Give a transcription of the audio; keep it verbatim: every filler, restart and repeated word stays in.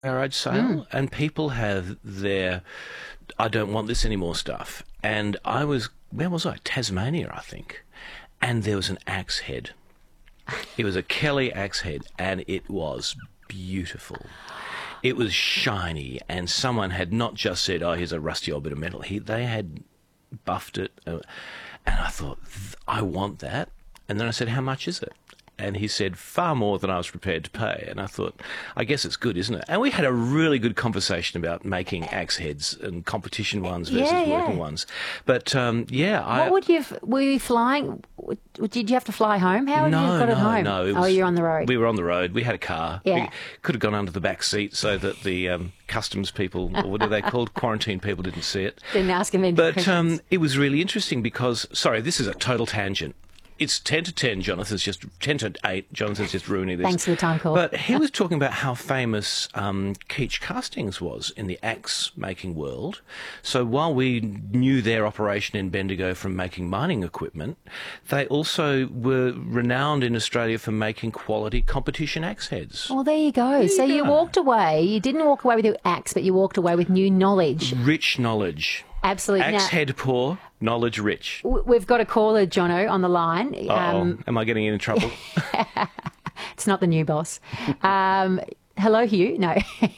garage sale, and people have their "I don't want this anymore" stuff. And I was, where was I? Tasmania, I think. And there was an axe head. It was a Kelly axe head, and it was beautiful. It was shiny, and someone had not just said, "Oh, here's a rusty old bit of metal." He, they had buffed it, uh, and I thought, I want that. And then I said, "How much is it?" And he said, "Far more than I was prepared to pay." And I thought, I guess it's good, isn't it? And we had a really good conversation about making axe heads and competition ones versus Yeah, yeah. working ones. But um, yeah, I. What would you? Have, were you flying? w- Did you have to fly home? How would you No, have got it no, home? no. It Oh, was- you're on the road. We were on the road. We had a car. Yeah. We could have gone under the back seat so that the um, customs people, or what are they called, quarantine people, didn't see it. Didn't ask him any But questions. um, it was really interesting because, sorry, this is a total tangent. It's ten to ten, Jonathan's just, ten to eight, Jonathan's just ruining this. Thanks for the time call. But he was talking about how famous um, Keach Castings was in the axe-making world. So while we knew their operation in Bendigo from making mining equipment, they also were renowned in Australia for making quality competition axe heads. Well, there you go. so you you go. walked away. You didn't walk away with your axe, but you walked away with new knowledge. Rich knowledge. Absolutely. Axe Now, head poor, knowledge rich. w- we've got a caller, Jono, on the line. Uh-oh. Am I getting in trouble? It's not the new boss. Um, hello, Hugh. No.